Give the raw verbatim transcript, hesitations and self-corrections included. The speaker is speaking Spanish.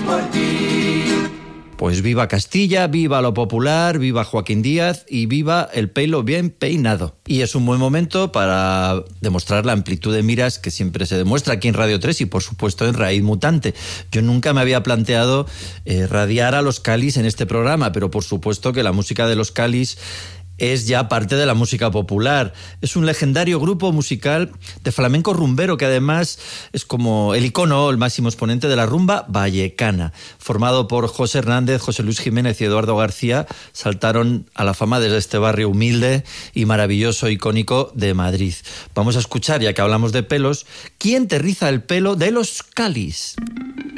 por ti. Pues viva Castilla, viva lo popular, viva Joaquín Díaz y viva el pelo bien peinado. Y es un buen momento para demostrar la amplitud de miras que siempre se demuestra aquí en Radio tres y por supuesto en Raíz Mutante. Yo nunca me había planteado eh, radiar a los Calis en este programa, pero por supuesto que la música de los Calis es ya parte de la música popular. Es un legendario grupo musical de flamenco rumbero que además es como el icono, el máximo exponente de la rumba vallecana. Formado por José Hernández, José Luis Jiménez y Eduardo García, saltaron a la fama desde este barrio humilde y maravilloso, icónico de Madrid. Vamos a escuchar, ya que hablamos de pelos, ¿quién te riza el pelo de los Calis?